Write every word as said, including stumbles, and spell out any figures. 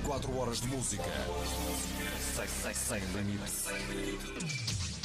e quatro horas de música. Sem, sem, sem limite.